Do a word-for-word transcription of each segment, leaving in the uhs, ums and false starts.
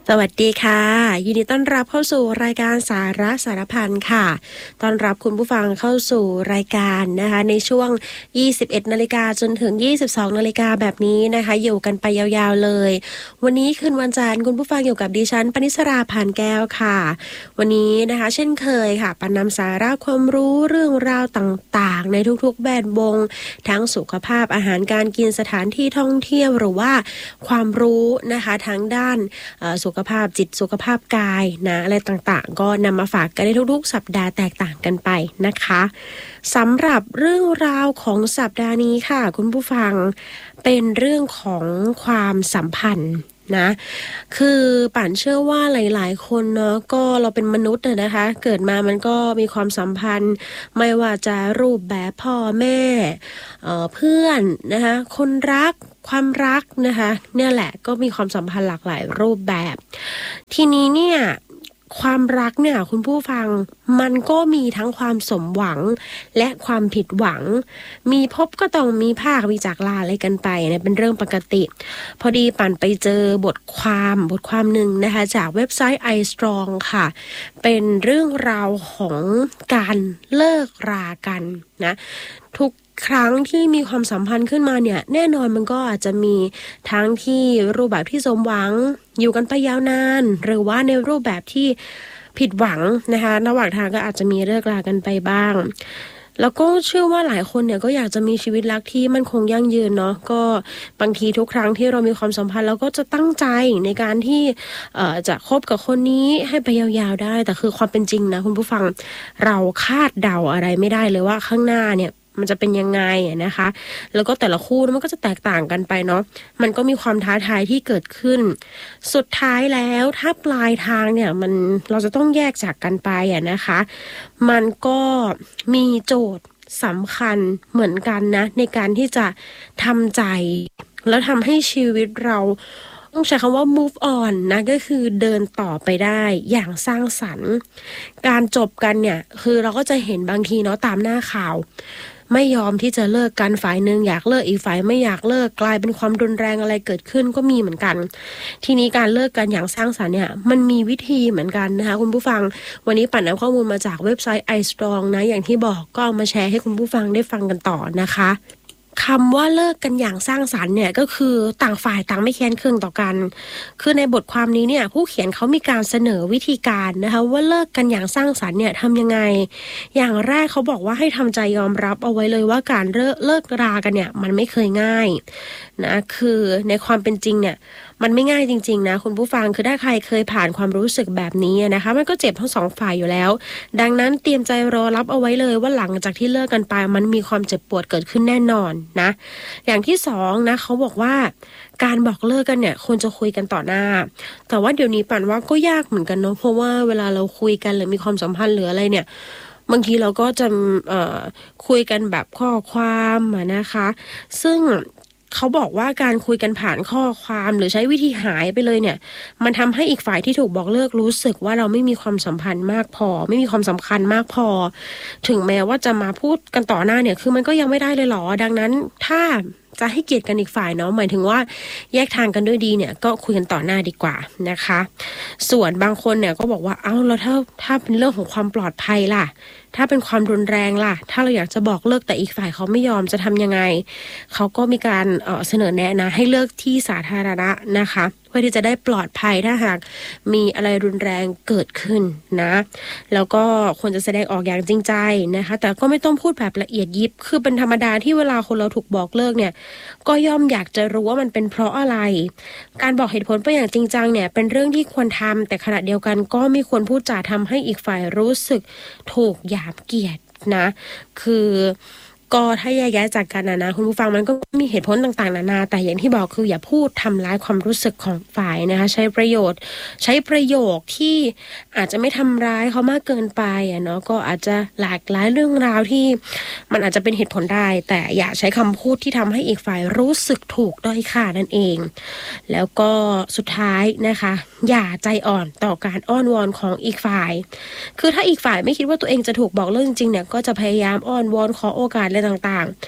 สวัสดีค่ะยินดีต้อนรับเข้าสู่รายการสาระสารพันค่ะต้อนรับคุณผู้ฟังเข้าสู่รายการนะคะในช่วงยี่สิบเอ็ดนาฬิกาจนถึงยี่สิบสองนาฬิกาแบบนี้นะคะอยู่กันไปยาวๆเลยวันนี้คืนวันจันทร์คุณผู้ฟังอยู่กับดิฉันปณิสราผ่านแก้วค่ะวันนี้นะคะเช่นเคยค่ะปนำสาระความรู้เรื่องราวต่างๆในทุกๆแวดวงทั้งสุขภาพอาหารการกินสถานที่ท่องเที่ยวหรือว่าความรู้นะคะทั้งด้านสุขภาพจิตสุขภาพกายนะอะไรต่างๆก็นำมาฝากกันในทุกๆสัปดาห์แตกต่างกันไปนะคะสำหรับเรื่องราวของสัปดาห์นี้ค่ะคุณผู้ฟังเป็นเรื่องของความสัมพันธ์นะคือป่านเชื่อว่าหลายๆคนเนาะก็เราเป็นมนุษย์นะคะเกิดมามันก็มีความสัมพันธ์ไม่ว่าจะรูปแบบพ่อแม่เอ่อเพื่อนนะคะคนรักความรักนะคะเนี่ยแหละก็มีความสัมพันธ์หลากหลายรูปแบบทีนี้เนี่ยความรักเนี่ยคุณผู้ฟังมันก็มีทั้งความสมหวังและความผิดหวังมีพบก็ต้องมีภาคมีจากลาอะไรกันไปเนี่ยเป็นเรื่องปกติพอดีปั่นไปเจอบทความบทความหนึ่งนะคะจากเว็บไซต์ iStrong ค่ะเป็นเรื่องราวของการเลิกรากันนะทุกครั้งที่มีความสัมพันธ์ขึ้นมาเนี่ยแน่นอนมันก็อาจจะมีทั้งที่รูปแบบที่สมหวังอยู่กันไปยาวนานหรือว่าในรูปแบบที่ผิดหวังนะคะระหว่างทางก็อาจจะมีเลิกรากันไปบ้างแล้วก็เชื่อว่าหลายคนเนี่ยก็อยากจะมีชีวิตรักที่มั่นคงยั่งยืนเนาะก็บางทีทุกครั้งที่เรามีความสัมพันธ์เราก็จะตั้งใจในการที่เอ่อจะคบกับคนนี้ให้ไปยาวๆได้แต่คือความเป็นจริงนะคุณผู้ฟังเราคาดเดาอะไรไม่ได้เลยว่าข้างหน้าเนี่ยมันจะเป็นยังไงนะคะแล้วก็แต่ละคู่มันก็จะแตกต่างกันไปเนาะมันก็มีความท้าทายที่เกิดขึ้นสุดท้ายแล้วถ้าปลายทางเนี่ยมันเราจะต้องแยกจากกันไปอ่ะนะคะมันก็มีโจทย์สำคัญเหมือนกันนะในการที่จะทำใจแล้วทำให้ชีวิตเราต้องใช้คำว่า move on นะก็คือเดินต่อไปได้อย่างสร้างสรรค์การจบกันเนี่ยคือเราก็จะเห็นบางทีเนาะตามหน้าข่าวไม่ยอมที่จะเลิกกันฝ่ายหนึ่งอยากเลิกอีกฝ่ายไม่อยากเลิกกลายเป็นความรุนแรงอะไรเกิดขึ้นก็มีเหมือนกันทีนี้การเลิกกันอย่างสร้างสรรค์เนี่ยมันมีวิธีเหมือนกันนะคะคุณผู้ฟังวันนี้ปั่นเอาข้อมูลมาจากเว็บไซต์ iStrong นะอย่างที่บอกก็เอามาแชร์ให้คุณผู้ฟังได้ฟังกันต่อนะคะคำว่าเลิกกันอย่างสร้างสรรค์เนี่ยก็คือต่างฝ่ายต่างไม่แค้นเคืองต่อกันคือในบทความนี้เนี่ยผู้เขียนเขามีการเสนอวิธีการนะคะว่าเลิกกันอย่างสร้างสรรค์เนี่ยทำยังไงอย่างแรกเขาบอกว่าให้ทำใจยอมรับเอาไว้เลยว่าการเลิกเลิกรากันเนี่ยมันไม่เคยง่ายนะคือในความเป็นจริงเนี่ยมันไม่ง่ายจริงๆนะคุณผู้ฟังคือถ้าใครเคยผ่านความรู้สึกแบบนี้นะคะมันก็เจ็บทั้งสองฝ่ายอยู่แล้วดังนั้นเตรียมใจรอรับเอาไว้เลยว่าหลังจากที่เลิกกันไปมันมีความเจ็บปวดเกิดขึ้นแน่นอนนะอย่างที่สองนะเขาบอกว่าการบอกเลิกกันเนี่ยควรจะคุยกันต่อหน้าแต่ว่าเดี๋ยวนี้ปั่นว่าก็ยากเหมือนกันเนาะเพราะว่าเวลาเราคุยกันหรือมีความสัมพันธ์หรืออะไรเนี่ยบางทีเราก็จะเอ่อคุยกันแบบข้อความนะคะซึ่งเขาบอกว่าการคุยกันผ่านข้อความหรือใช้วิธีหายไปเลยเนี่ยมันทำให้อีกฝ่ายที่ถูกบอกเลิกรู้สึกว่าเราไม่มีความสัมพันธ์มากพอไม่มีความสำคัญมากพอถึงแม้ว่าจะมาพูดกันต่อหน้าเนี่ยคือมันก็ยังไม่ได้เลยหรอดังนั้นถ้าจะให้เกียรติกันอีกฝ่ายเนาะหมายถึงว่าแยกทางกันด้วยดีเนี่ยก็คุยกันต่อหน้าดีกว่านะคะส่วนบางคนเนี่ยก็บอกว่าเอ้าแล้วถ้าถ้าเป็นเรื่องของความปลอดภัยล่ะถ้าเป็นความรุนแรงล่ะถ้าเราอยากจะบอกเลิกแต่อีกฝ่ายเขาไม่ยอมจะทำยังไงเขาก็มีการเอ่อเสนอแนะนะให้เลิกที่สาธารณะนะคะเพื่อที่จะได้ปลอดภัยถ้าหากมีอะไรรุนแรงเกิดขึ้นนะแล้วก็ควรจะแสดงออกอย่างจริงใจนะคะแต่ก็ไม่ต้องพูดแบบละเอียดยิบคือเป็นธรรมดาที่เวลาคนเราถูกบอกเลิกเนี่ยก็ย่อมอยากจะรู้ว่ามันเป็นเพราะอะไรการบอกเหตุผลไปอย่างจริงจังเนี่ยเป็นเรื่องที่ควรทำแต่ขณะเดียวกันก็ไม่ควรพูดจาทำให้อีกฝ่ายรู้สึกถูกหยามเกียรตินะคือก็ถ้าแยกแยะจากกันนะนะคุณผู้ฟังมันก็มีเหตุผลต่างๆนานาแต่อย่างที่บอกคืออย่าพูดทำร้ายความรู้สึกของฝ่ายนะคะใช้ประโยชน์ใช้ประโยคที่อาจจะไม่ทำร้ายเขามากเกินไปอ่ะเนาะก็อาจจะหลากหลายเรื่องราวที่มันอาจจะเป็นเหตุผลได้แต่อย่าใช้คำพูดที่ทำให้อีกฝ่ายรู้สึกถูกด้อยค่านั่นเองแล้วก็สุดท้ายนะคะอย่าใจอ่อนต่อการอ้อนวอนของอีกฝ่ายคือถ้าอีกฝ่ายไม่คิดว่าตัวเองจะถูกบอกเลิกจริงๆเนี่ยก็จะพยายามอ้อนวอนขอโอกาสอะไรต่างๆ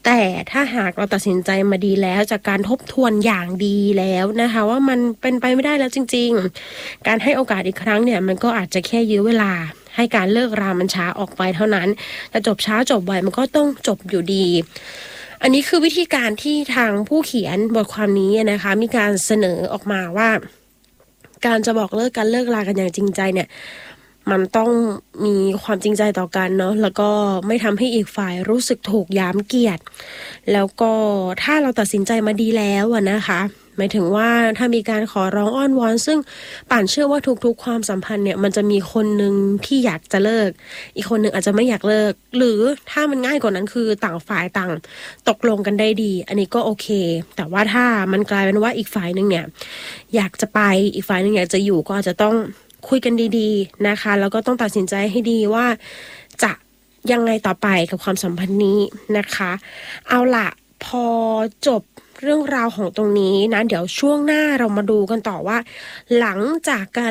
แต่ถ้าหากเราตัดสินใจมาดีแล้วจากการทบทวนอย่างดีแล้วนะคะว่ามันเป็นไปไม่ได้แล้วจริงๆการให้โอกาสอีกครั้งเนี่ยมันก็อาจจะแค่ยื้อเวลาให้การเลิกรามันช้าออกไปเท่านั้นแต่จบช้าจบไวมันก็ต้องจบอยู่ดีอันนี้คือวิธีการที่ทางผู้เขียนบทความนี้นะคะมีการเสนอออกมาว่าการจะบอกเลิกกันเลิกรากันอย่างจริงใจเนี่ยมันต้องมีความจริงใจต่อกันเนาะแล้วก็ไม่ทำให้อีกฝ่ายรู้สึกถูกย้ำเกียรติแล้วก็ถ้าเราตัดสินใจมาดีแล้วอะนะคะหมายถึงว่าถ้ามีการขอร้องอ้อนวอนซึ่งป่านเชื่อว่าทุกๆความสัมพันธ์เนี่ยมันจะมีคนหนึ่งที่อยากจะเลิกอีกคนหนึ่งอาจจะไม่อยากเลิกหรือถ้ามันง่ายกว่านั้นคือต่างฝ่ายต่างตกลงกันได้ดีอันนี้ก็โอเคแต่ว่าถ้ามันกลายเป็นว่าอีกฝ่ายนึงเนี่ยอยากจะไปอีกฝ่ายนึงอยากจะอยู่ก็อาจจะต้องคุยกันดีๆนะคะแล้วก็ต้องตัดสินใจให้ดีว่าจะยังไงต่อไปกับความสัมพันธ์นี้นะคะเอาล่ะพอจบเรื่องราวของตรงนี้นะเดี๋ยวช่วงหน้าเรามาดูกันต่อว่าหลังจากการ